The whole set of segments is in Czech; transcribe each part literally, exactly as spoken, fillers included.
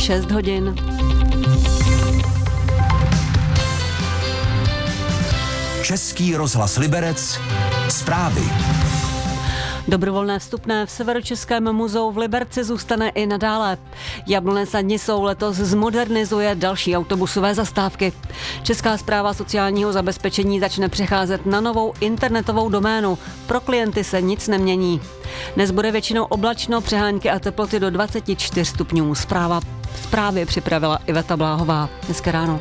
šest hodin. Český rozhlas Liberec. Zprávy. Dobrovolné vstupné v Severočeském muzeu v Liberci zůstane i nadále. Jablonec nad Nisou letos zmodernizuje další autobusové zastávky. Česká správa sociálního zabezpečení začne přecházet na novou internetovou doménu. Pro klienty se nic nemění. Dnes bude většinou oblačno, přehánky a teploty do dvacet čtyři stupňů. Zpráva zprávy připravila Iveta Bláhová. Dneska ráno.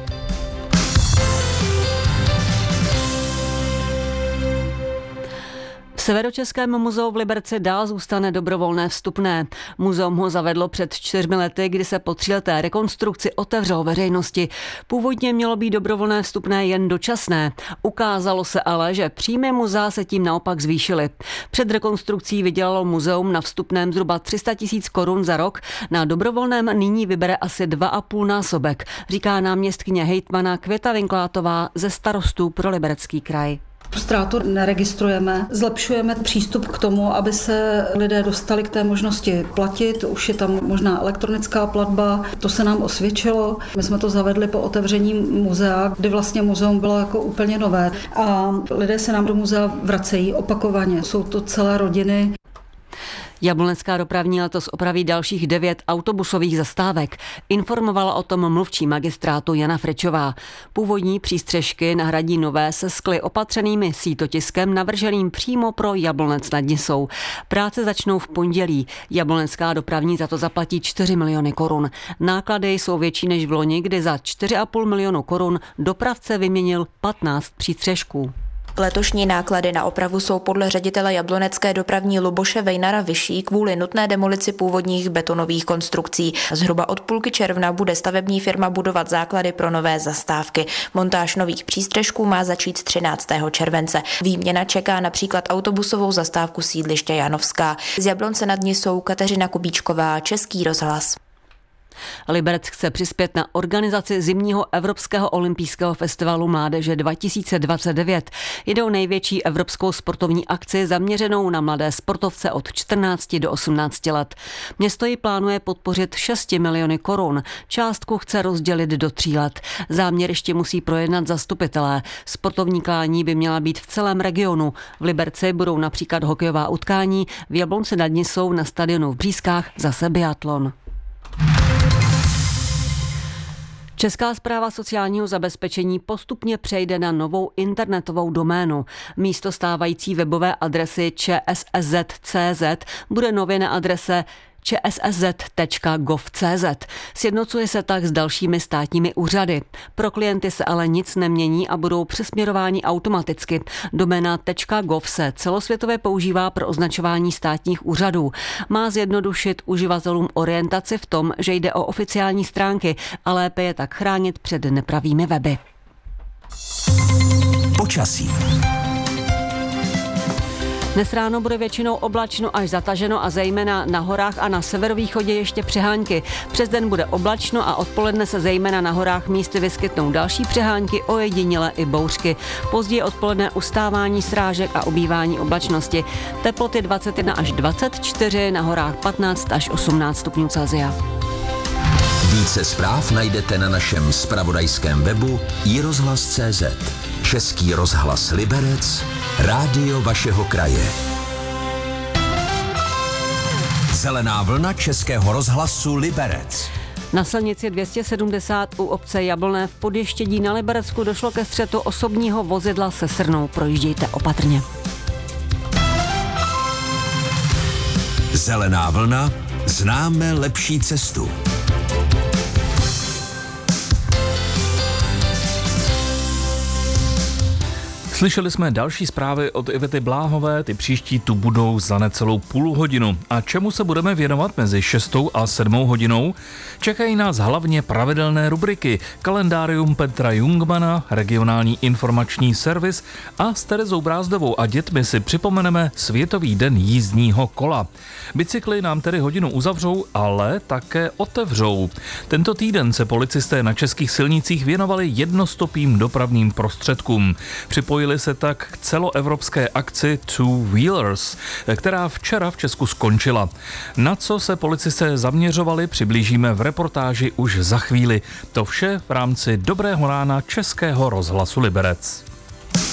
V Severočeském muzeu v Liberci dál zůstane dobrovolné vstupné. Muzeum ho zavedlo před čtyřmi lety, kdy se po tříleté rekonstrukci otevřelo veřejnosti. Původně mělo být dobrovolné vstupné jen dočasné. Ukázalo se ale, že příjmy muzea se tím naopak zvýšily. Před rekonstrukcí vydělalo muzeum na vstupném zhruba tři sta tisíc korun za rok. Na dobrovolném nyní vybere asi dva a půl násobek, říká náměstkyně hejtmana Květa Vinklátová ze Starostů pro Liberecký kraj. Tu ztrátu neregistrujeme, zlepšujeme přístup k tomu, aby se lidé dostali k té možnosti platit. Už je tam možná elektronická platba, to se nám osvědčilo. My jsme to zavedli po otevření muzea, kdy vlastně muzeum bylo jako úplně nové. A lidé se nám do muzea vracejí opakovaně, jsou to celé rodiny. Jablonecká dopravní letos opraví dalších devět autobusových zastávek. Informovala o tom mluvčí magistrátu Jana Frečová. Původní přístřežky nahradí nové se skly opatřenými sítotiskem navrženým přímo pro Jablonec nad Nisou. Práce začnou v pondělí. Jablonecká dopravní za to zaplatí čtyři miliony korun. Náklady jsou větší než v loni, kdy za čtyři a půl milionu korun dopravce vyměnil patnáct přístřežků. Letošní náklady na opravu jsou podle ředitele jablonecké dopravní Luboše Vejnara vyšší kvůli nutné demolici původních betonových konstrukcí. Zhruba od půlky června bude stavební firma budovat základy pro nové zastávky. Montáž nových přístřežků má začít třináctého července. Výměna čeká například autobusovou zastávku sídliště Janovská. Z Jablonce nad Nisou Kateřina Kubíčková, Český rozhlas. Liberec chce přispět na organizaci zimního Evropského olympijského festivalu mládeže dva tisíce dvacet devět. Jde o největší evropskou sportovní akci zaměřenou na mladé sportovce od čtrnácti do osmnácti let. Město ji plánuje podpořit šesti miliony korun. Částku chce rozdělit do tří let. Záměr ještě musí projednat zastupitelé. Sportovní klání by měla být v celém regionu. V Liberci budou například hokejová utkání, v Jablonci nad Nisou na stadionu v Břízkách zase biatlon. Česká správa sociálního zabezpečení postupně přejde na novou internetovou doménu. Místo stávající webové adresy č s s z tečka c z bude nově na adrese č s s z tečka gov tečka c z. Sjednocuje se tak s dalšími státními úřady. Pro klienty se ale nic nemění a budou přesměrováni automaticky. Doména .gov se celosvětově používá pro označování státních úřadů. Má zjednodušit uživatelům orientaci v tom, že jde o oficiální stránky a lépe je tak chránit před nepravými weby. Počasí. Dnes ráno bude většinou oblačno až zataženo a zejména na horách a na severovýchodě ještě přehánky. Přes den bude oblačno a odpoledne se zejména na horách místy vyskytnou další přehánky, ojediněle i bouřky. Později odpoledne ustávání srážek a ubývání oblačnosti. Teploty dvacet jedna až dvacet čtyři, na horách patnáct až osmnáct stupňů Celsia. Více zpráv najdete na našem zpravodajském webu i rozhlas tečka cé zet. Český rozhlas Liberec, rádio vašeho kraje. Zelená vlna Českého rozhlasu Liberec. Na silnici dvě stě sedmdesát u obce Jablonné v Podještědí na Liberecku došlo ke střetu osobního vozidla se srnou. Projíždějte opatrně. Zelená vlna, známe lepší cestu. Slyšeli jsme další zprávy od Ivety Bláhové, ty příští tu budou za necelou půl hodinu. A čemu se budeme věnovat mezi šestou a sedmou hodinou? Čekají nás hlavně pravidelné rubriky Kalendárium Petra Jungmana, regionální informační servis a s Terezou Brázdovou a dětmi si připomeneme Světový den jízdního kola. Bicykly nám tedy hodinu uzavřou, ale také otevřou. Tento týden se policisté na českých silnicích věnovali jednostopým dopravním prostředkům. Připojili připojili se tak k celoevropské akci Two Wheelers, která včera v Česku skončila. Na co se policisté zaměřovali, přiblížíme v reportáži už za chvíli. To vše v rámci Dobrého rána Českého rozhlasu Liberec.